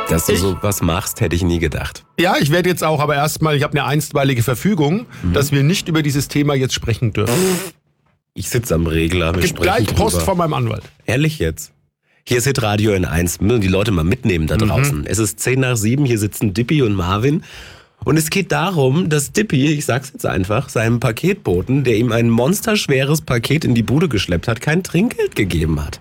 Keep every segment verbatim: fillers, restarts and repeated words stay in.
Dass du Ich- so was machst, hätte ich nie gedacht. Ja, ich werde jetzt auch, aber erstmal, ich habe eine einstweilige Verfügung, Mhm. dass wir nicht über dieses Thema jetzt sprechen dürfen. Ich sitze am Regler, wir Gibt sprechen gleich drüber. Post von meinem Anwalt. Ehrlich jetzt? Hier ist Hitradio in eins. Müssen die Leute mal mitnehmen da draußen. Es ist zehn nach sieben, hier sitzen Dippy und Marvin. Und es geht darum, dass Dippy, ich sag's jetzt einfach, seinem Paketboten, der ihm ein monsterschweres Paket in die Bude geschleppt hat, kein Trinkgeld gegeben hat.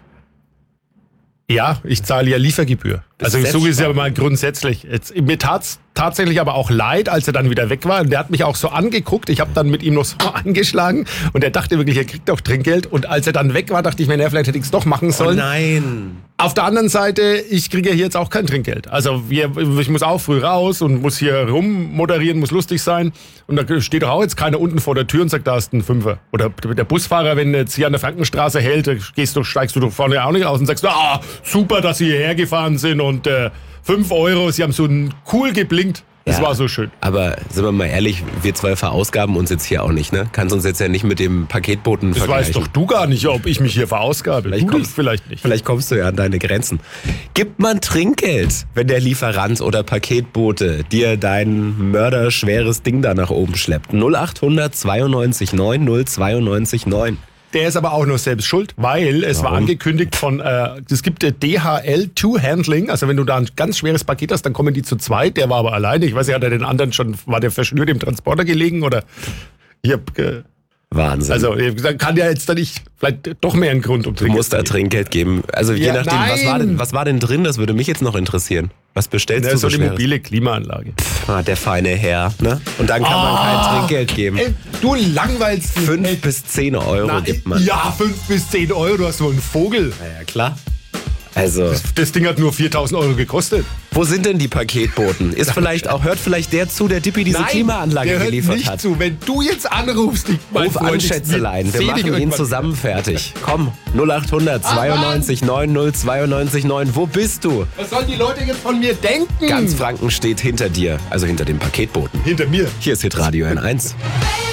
Ja, ich zahle ja Liefergebühr. Das Also ist so ist es ja selbstverständlich. mal grundsätzlich. Jetzt, mir tat's tatsächlich aber auch leid, als er dann wieder weg war. Und der hat mich auch so angeguckt. Ich habe dann mit ihm noch so angeschlagen. Und er dachte wirklich, er kriegt doch Trinkgeld. Und als er dann weg war, dachte ich mir, na, vielleicht hätte ich es doch machen Oh sollen. nein. Auf der anderen Seite, ich kriege ja hier jetzt auch kein Trinkgeld. Also wir, ich muss auch früh raus und muss hier rummoderieren, muss lustig sein. Und da steht doch auch jetzt keiner unten vor der Tür und sagt, da ist ein Fünfer. Oder der Busfahrer, wenn jetzt hier an der Frankenstraße hält, da gehst du, steigst du doch vorne auch nicht aus und sagst, ah, super, dass Sie hierher gefahren sind und äh, fünf Euro, Sie haben so cool geblinkt. Das Ja. war so schön. Aber sind wir mal ehrlich, wir zwei verausgaben uns jetzt hier auch nicht, ne? Kannst uns jetzt ja nicht mit dem Paketboten Das vergleichen. weißt doch du gar nicht, ob ich mich hier verausgabe. Vielleicht du kommst- dich vielleicht nicht. Vielleicht kommst du ja an deine Grenzen. Gibt man Trinkgeld, wenn der Lieferant oder Paketbote dir dein mörderschweres Ding da nach oben schleppt? null acht hundert zweiundneunzig neun null zweiundneunzig neun. Der ist aber auch nur selbst schuld, weil es war Warum? angekündigt von, äh, es gibt äh, D H L Two-Handling, also wenn du da ein ganz schweres Paket hast, dann kommen die zu zweit, der war aber alleine, ich weiß nicht, hat er den anderen schon, war der verschnürt im Transporter gelegen oder, ich hab, äh, Wahnsinn. also ich hab gesagt, kann der jetzt da nicht, vielleicht doch mehr ein Grund, um du musst da Trinkgeld geben. Also je Ja, nachdem, was war, denn, nein. was war denn drin, das würde mich jetzt noch interessieren. Was bestellst Das du ist so so eine schweres? mobile Klimaanlage. Ah, der feine Herr, ne? Und dann kann man Ah. kein Trinkgeld geben. Ey, du langweilst mich. Fünf Ey, bis zehn Euro na, gibt man. Ja, fünf bis zehn Euro, du hast so einen Vogel. Na ja, klar. Also, Das Ding hat nur viertausend Euro gekostet. wo sind denn die Paketboten? Ist vielleicht auch, hört vielleicht der zu, der Dippy diese Klimaanlage der hört geliefert nicht hat? zu. Wenn du jetzt anrufst, ich, mein Ruf Freund, an, ich- Schätzelein. Wir seh dich machen ihn irgendwann. zusammen fertig. Komm, null acht hundert zweiundneunzig neun null zweiundneunzig neun. Wo bist du? Was sollen die Leute jetzt von mir denken? Ganz Franken steht hinter dir, also hinter dem Paketboten. Hinter mir. Hier ist Hitradio N eins. Baby,